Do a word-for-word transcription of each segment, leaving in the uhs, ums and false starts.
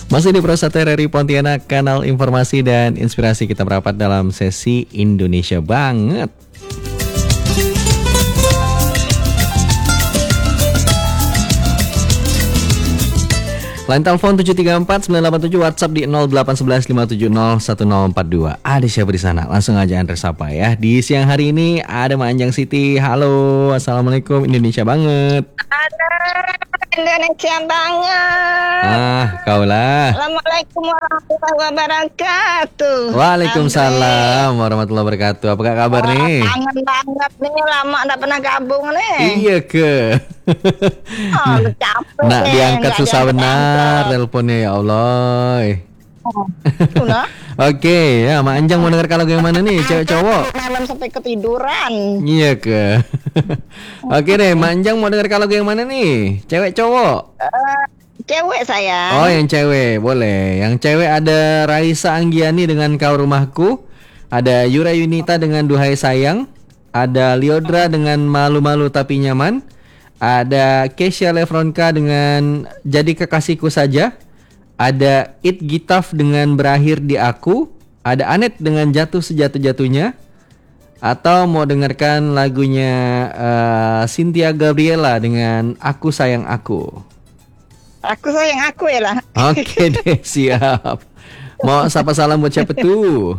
Masih di Pro satu R R I Pontianak, kanal informasi dan inspirasi. Kita merapat dalam sesi Indonesia Banget. Line telepon tujuh tiga empat sembilan delapan tujuh, WhatsApp di nol delapan satu satu lima tujuh nol satu nol empat dua. Ada siapa di sana? Langsung aja Andre sapa ya. Di siang hari ini ada Mak Anjang Siti. Halo, assalamualaikum Indonesia Banget. Ada Indonesia Banget. Ah, kaulah. Assalamualaikum warahmatullahi wabarakatuh. Waalaikumsalam warahmatullahi wabarakatuh. Apa kabar Wah, nih? kangen banget nih, lama enggak pernah gabung nih. Iya ke. Oh, capek. Nak nih, diangkat nggak susah diangkat benar angkat. teleponnya, ya Allah. Oh, udah. Oke, ya Mak Anjang mau dengar lagu yang mana nih? Cewek cowok? Malam sampai ketiduran. Iya ke. Oke deh, Mak Anjang mau dengar lagu yang mana nih? Cewek cowok? Eh, cewek saya. Oh, yang cewek, boleh. Yang cewek ada Raisa Anggiani dengan Kau Rumahku, ada Yura Yunita dengan Duhai Sayang, ada Liodra dengan Malu-Malu Tapi Nyaman, ada Kesha Lefronka dengan Jadi Kekasihku Saja, ada It Gitaf dengan Berakhir di Aku, ada Anet dengan Jatuh Sejatuh-Jatuhnya, atau mau dengarkan lagunya uh, Cynthia Gabriela dengan Aku Sayang Aku. Aku sayang aku ya lah. Oke deh, siap. Mau sapa salam buat siapa tuh?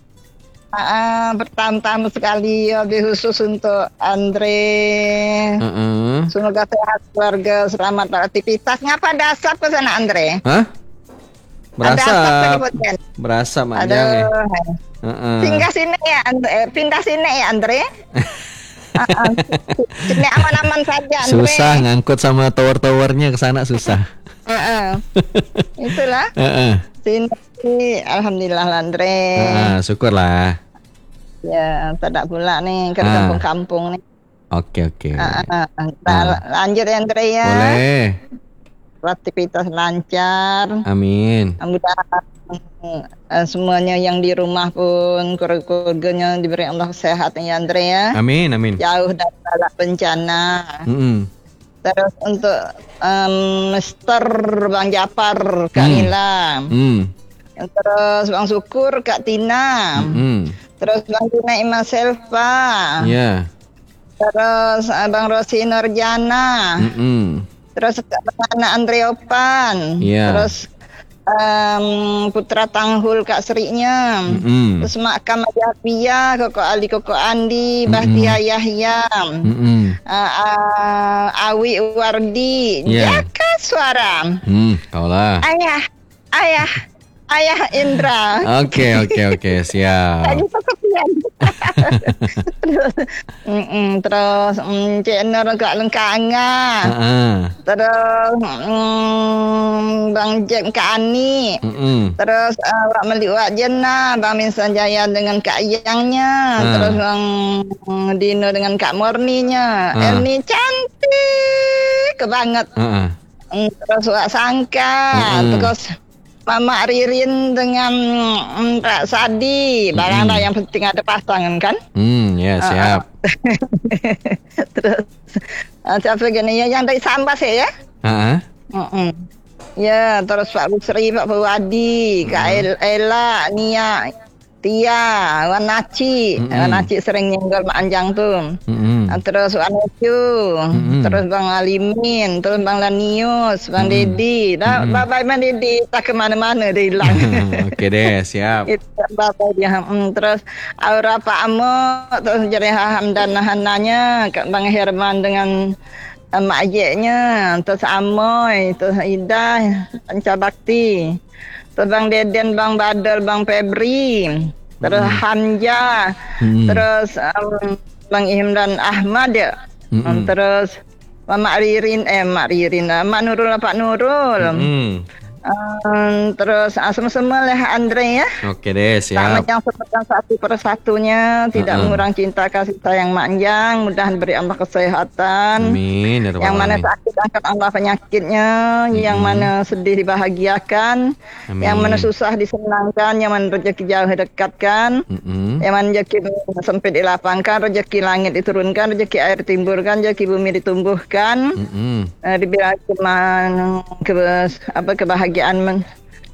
Ah, pertama-tama sekali lebih khusus untuk Andre. Uh-uh. Semoga sehat keluarga, selamat beraktivitas. Ngapa ada asap ke sana, Andre? Hah? Ada asap Berasa, ke Pontianak? berasa Mak Anjang ya. Aduh. Uh-uh. Singgah sini ya, Andre. Eh, pindah sini ya, Andre. Uh-uh. Sini aman-aman saja, Andre. Susah ngangkut sama tower-towernya ke sana susah. Uh-uh. Itulah. Uh-uh. Sini, alhamdulillah, Andre. Uh-uh, syukurlah. Ya, tidak pula nih ke Ah. kampung-kampung nih. Oke oke. Uh-uh. Kita Ah. lanjut ya, Andre ya. Boleh. Aktivitas lancar. Amin. Mudah-mudahan eh, semuanya yang di rumah pun keluarganya diberi Allah sehat ya, Andre ya. Amin amin. Jauh dari bala bencana. Mm-mm. Terus untuk um, Mister Bang Japar, Kak Hmm. Nila. Mm. Terus Bang Syukur, Kak Tina. Mm-mm. Terus Bang Tina Ima Selva. Iya. Terus uh, Bang Rosi Nurjana. Mm-mm. Terus Bang Andre Opan. Iya. Terus um, Putra Tanghul Kak Serinya. Mm-mm. Terus Mak Kamayapia, Koko Ali, Koko Andi, Mm-mm. Bahtia Yahya, Mm-mm. uh, uh, Awi Wardi, Yeah. Jaka Suara, Hmm, kaulah. Ayah, Ayah, Ayah Indra. Oke oke oke, siap. Tadi kesepian. Terus, mm-mm, terus mm, Cik Nur Kak Lengkanga. Heeh. Terus mm, Bang Jack Kak Ani. Mm-mm. Terus uh, Wak Melik Wak Jena, Bang Min Sanjaya dengan Kak Yangnya, Ah. terus Bang Dino dengan Kak Morninya, Ah. Erni cantik banget. Heeh. Mm, Terus Wak Sangka, Mm-mm. terus Mama Ririn dengan mm, Pak Sadi, barang Mm-mm. yang penting ada pasangan kan? Hmm, ya siap. Terus uh, siapa gini ya yang dari Sambas ya? Heeh. Mm-mm. Ya, terus Pak Busri, Pak Pawadi, Kak El- Ella, Nia, Tia, Wan Naci, Mm-mm. Wan Naci sering nyenggol Mak Anjang tuh. Mm-mm. Ah, Terus Wan Necu, Mm-mm. terus Bang Alimin, terus Bang Lanius, Bang Mm-mm. Dedi. Dah, Mm-mm. Bapak Bang Dedi tak kemana-mana dia hilang. Oke deh, siap. Itu Bapak dia. Hmm, terus Aura Pak Amo, terus Jariha Hamdan Hananya, Kak Bang Herman dengan eh, Mak Ajeknya, terus Amoy, terus Ida, Panca Bakti, terus Bang Deden, Bang Badal, Bang Febri, terus Mm. Hamja, Mm. terus um, Bang Imran Ahmad, ya. Mm-mm. terus Mak Ririn, eh Mak Ririn, eh, Mak Nurul, Pak Nurul. Mm-mm. Um, terus ah, semua lah Andre ya. Oke deh, Tak siap. macam sebutkan satu persatunya, tidak Uh-uh. mengurang cinta kasih sayang manjang, mudah beri Allah kesehatan. Amin. Ya Rabbal Yang mana Alamin. sakit angkat Allah penyakitnya, yang Mm-mm. mana sedih dibahagiakan, Amin. yang mana susah disenangkan, yang mana rezeki jauh dekatkan, Mm-mm. yang mana rezeki sempit dilapangkan, rezeki langit diturunkan, rezeki air timbulkan, rezeki bumi ditumbuhkan. Mm-mm. Uh, diberi keman, ke, apa kebahagiaan men,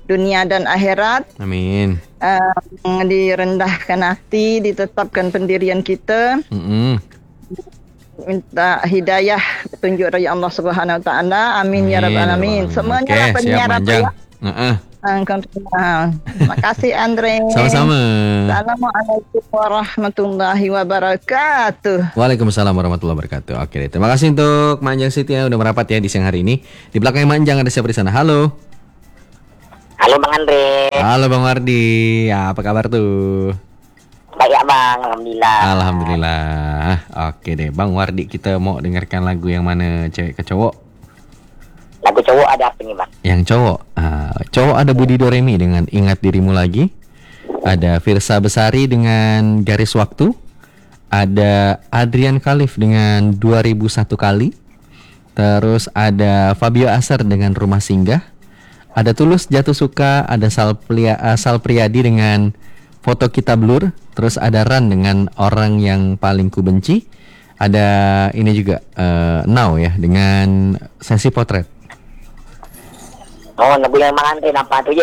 dunia dan akhirat. Amin. Uh, direndahkan hati, ditetapkan pendirian kita. Mm-mm. Minta hidayah, petunjuk dari Allah Subhanahu Wa Taala. Amin, Amin ya rabbal alamin. Semuanya Oke, lah siap penyiar apa manjang. ya? Heeh. Terima kasih Andre. Sama-sama. Assalamualaikum warahmatullahi wabarakatuh. Waalaikumsalam warahmatullahi wabarakatuh. Oke, terima kasih untuk Manjang Siti yang udah merapat ya di siang hari ini. Di belakang Manjang ada siapa di sana? Halo. Halo Bang Andre. Halo Bang Wardi. Ya, apa kabar tuh? Baik ya Bang, Alhamdulillah. Alhamdulillah. Oke deh, Bang Wardi, kita mau dengarkan lagu yang mana, cewek ke cowok? Lagu cowok ada apa nih Bang? Yang cowok, ah, cowok ada Budi Doremi dengan Ingat Dirimu Lagi. Ada Firsa Besari dengan Garis Waktu. Ada Adrian Khalif dengan dua ribu satu Kali. Terus ada Fabio Aser dengan Rumah Singgah. Ada Tulus Jatuh Suka. Ada Sal, Plia, uh, Sal Priadi dengan Foto Kita Blur. Terus ada Ran dengan Orang Yang Paling Ku Benci. Ada ini juga uh, Now ya dengan Sesi Potret. Oh, lagu yang Bang Andre nampak tu je.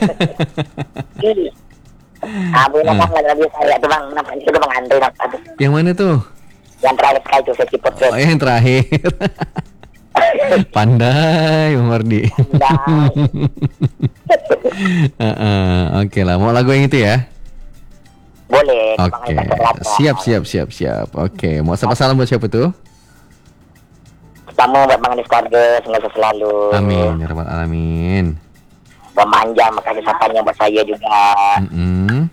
Ah, boleh nampak Hmm. lagu saya tu Bang, nampak itu Bang Andre nampak tu. Yang mana tuh? Yang terakhir sekali tu Sesi Potret. Oh, yang terakhir. Pandai Bang Wardi. uh-uh. Oke lah, mau lagu yang itu ya? Boleh. Bang Oke, Andre tak kelapa. siap siap siap siap. Oke, mau sapa salam buat siapa tuh? Pertama buat Bang Andre keluarga, semoga selalu. Amin ya rabbal alamin. Bang Manjang, makasih sapanya buat saya juga. Mm-mm.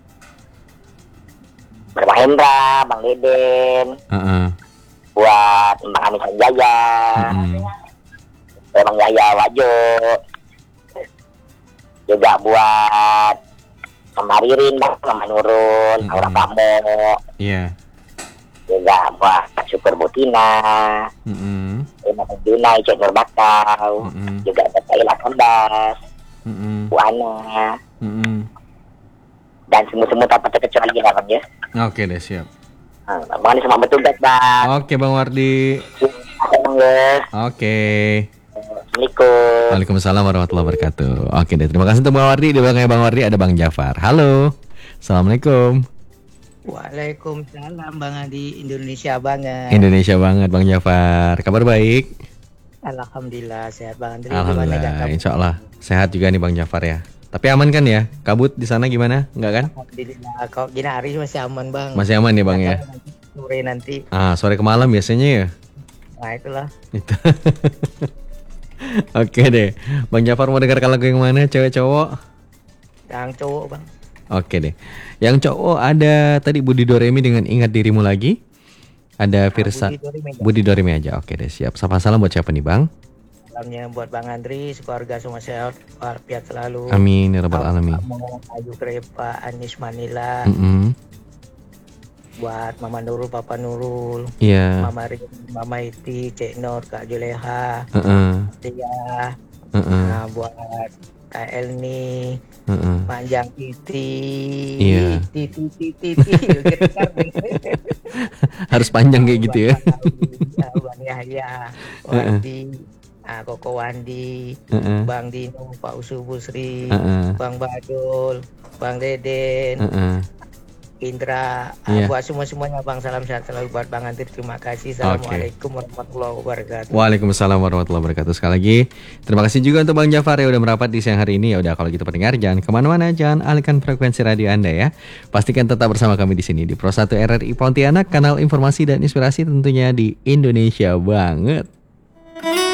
Buat Bang Hendra, Bang Deden, Uh-uh. buat Bang Amin Sanjaya, Mm-mm. buat Bang Yaya Wajo, juga buat Mama Ririn, Bang Mama Nurun, Mm-mm. Aura Pamo, Iya. juga buat Syukur Butina, Mm-mm. Terima kasih Junai, Cik Nur Bakau, Mm-mm. juga buat Taila Kondas, Mm-mm. Bu Ana, Mm-mm. dan semua-semua tanpa terkecuali lah Bang ya. Oke deh, siap. Ah, Bang Ani semangat bertugas Bang. Oke Bang Wardi. Terima Bang ya. Oke. Assalamualaikum. Waalaikumsalam warahmatullahi wabarakatuh. Oke deh, terima kasih untuk Bang Wardi. Di belakangnya Bang Wardi ada Bang Jafar. Halo. Assalamualaikum. Waalaikumsalam Bang Adi, Indonesia banget. Indonesia banget Bang Jafar. Kabar baik? Alhamdulillah sehat Bang Andri. Alhamdulillah. Insya Allah sehat juga nih Bang Jafar ya. Tapi aman kan ya? Kabut di sana gimana? Enggak kan? Alhamdulillah. Kau gini hari masih aman Bang. Masih aman ya Bang ya? Sore nanti. Ah, sore ke malam biasanya ya. Nah itulah. Itu. Oke deh. Bang Jafar mau dengarkan lagu yang mana? Cewek cowok? Yang cowok Bang. Oke deh. Yang cowok ada tadi Budi Doremi dengan Ingat Dirimu Lagi. Ada Firsa. Budi Doremi aja. Budi Doremi aja. Oke deh, siap. Sapa salam buat siapa nih Bang? Salamnya buat Bang Andri, keluarga semua sehat, walafiat selalu. Amin ya rabbal alamin. Mau Ayu Krepa, Anis Manila, Mm-mm. buat Mama Nurul, Papa Nurul, Iya. Mama Rin, Mama Iti, Cek Nur, Kak Juleha, Heeh. Tia, Heeh. nah buat Kak Elni, Heeh. Manjang Titi, Iya. Titi, Titi, Titi, Harus panjang kayak gitu ya. Bang Yahya, Wandi, ah, Koko Wandi, Heeh. Bang Dino, Pak Usu Busri, Heeh. Bang Badul, Bang Deden, Heeh. Indra, ah, Iya. buat semua-semuanya Bang, salam sehat selalu buat Bang Andri, terima kasih. Assalamualaikum warahmatullahi wabarakatuh. Waalaikumsalam warahmatullahi wabarakatuh. Sekali lagi terima kasih juga untuk Bang Jafar yang udah merapat di siang hari ini. Ya udah, kalau gitu pendengar jangan kemana-mana, jangan alihkan frekuensi radio Anda ya. Pastikan tetap bersama kami di sini di Pro satu R R I Pontianak, kanal informasi dan inspirasi tentunya di Indonesia banget.